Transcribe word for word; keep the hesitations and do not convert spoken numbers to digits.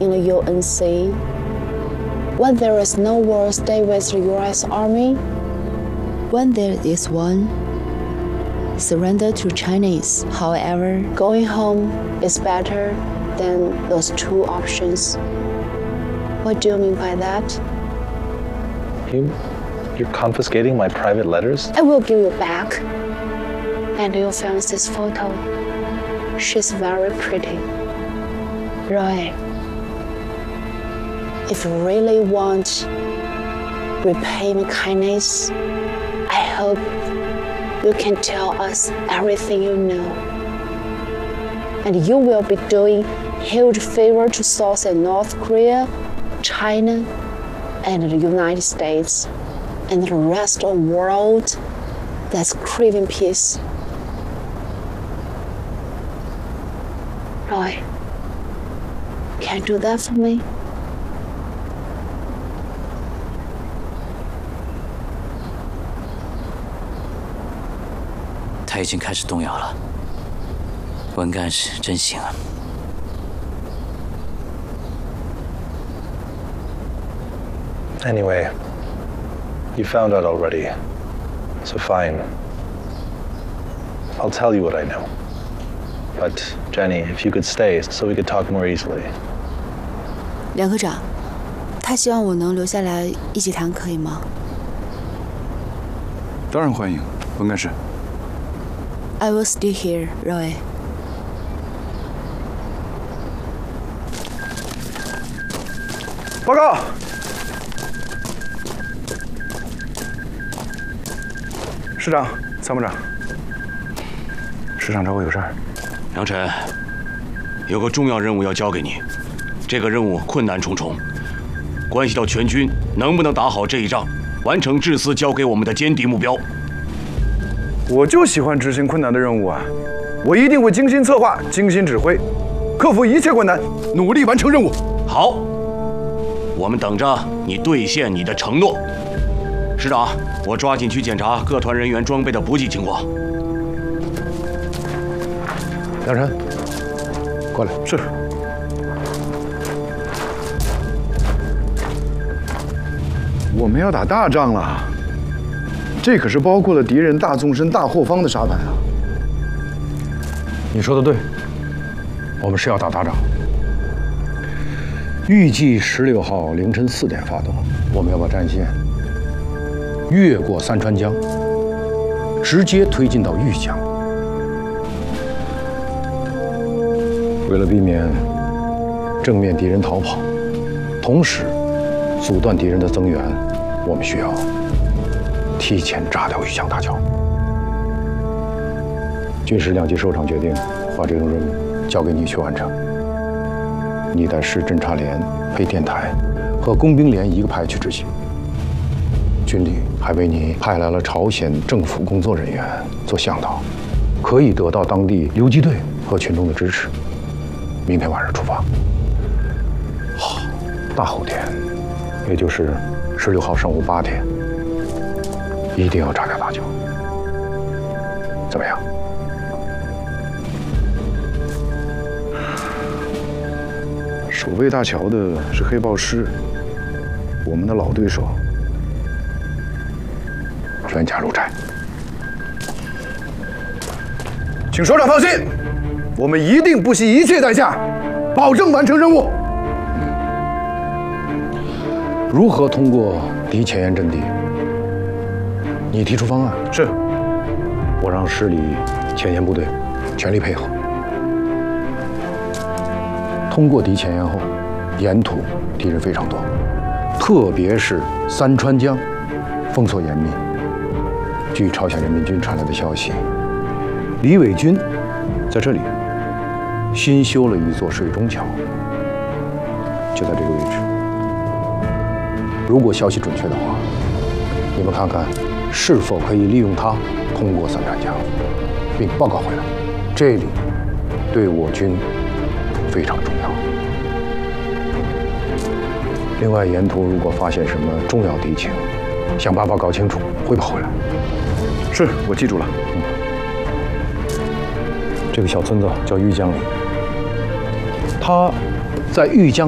in the U N C. When there is no war, stay with the U S Army. When there is one, surrender to Chinese. However, going home is better than those two options. What do you mean by that? You, you're confiscating my private letters? I will give you back. And your fiance's photo. She's very pretty. Roy, if you really want repay me kindness, I hope you can tell us everything you know. And you will be doing huge favor to South and North Korea, China, and the United States, and the rest of the world that's craving peace. Roy, can you do that for me? 他已经开始动摇了。文干事真行啊！ Anyway, you found out already, so fine. I'll tell you what I know. But, Jenny, if you could stay so we could talk more easily. 梁科长，他希望我能留下来一起谈，可以吗？ 当然欢迎，文干事。 I will stay here, Roy. 报告。 师长、参谋长，师长找我有事儿。 杨晨，有个重要任务要交给你，这个任务困难重重，关系到全军能不能打好这一仗，完成志司交给我们的歼敌目标。 我就喜欢执行困难的任务啊！我一定会精心策划、精心指挥，克服一切困难，努力完成任务。 好，我们等着你兑现你的承诺。 师长，我抓紧去检查各团人员装备的补给情况。 杨晨，过来。是。我们要打大仗了，这可是包括了敌人大纵深、大后方的沙盘啊！ 你说的对，我们是要打大仗。预计十六号凌晨四点发动，我们要把战线 越过三川江，直接推进到豫江。为了避免正面敌人逃跑，同时阻断敌人的增援，我们需要提前炸掉豫江大桥。军师两级首长决定把这种任务交给你去完成。你带师侦察连配电台和工兵连一个排去执行。 军旅还为你派来了朝鲜政府工作人员做向导，可以得到当地游击队和群众的支持。明天晚上出发，好，大后天，也就是十六号上午八点，一定要炸掉大桥。怎么样？ 守卫大桥的是黑豹师，我们的老对手。 全家入寨， 请首长放心，我们一定不惜一切代价，保证完成任务。 如何通过敌前沿阵地？你提出方案。 是， 我让师里前沿部队全力配合。通过敌前沿后，沿途敌人非常多，特别是三川江，封锁严密。 据朝鲜人民军传来的消息，李伟军在这里新修了一座水中桥，就在这个位置。如果消息准确的话，你们看看是否可以利用它通过三川江，并报告回来。这里对我军非常重要。另外，沿途如果发现什么重要敌情，想办法搞清楚，汇报回来。 是我记住了。 嗯，这个小村子叫豫江里，它在豫江